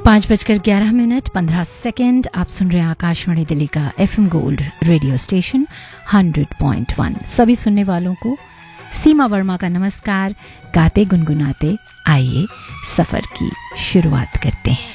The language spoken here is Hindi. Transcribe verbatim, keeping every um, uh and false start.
पाँच बजकर ग्यारह मिनट पंद्रह सेकेंड। आप सुन रहे हैं आकाशवाणी दिल्ली का FM gold radio station hundred point one. सभी सुनने वालों को सीमा वर्मा का नमस्कार। गाते गुनगुनाते आइए सफर की शुरुआत करते हैं।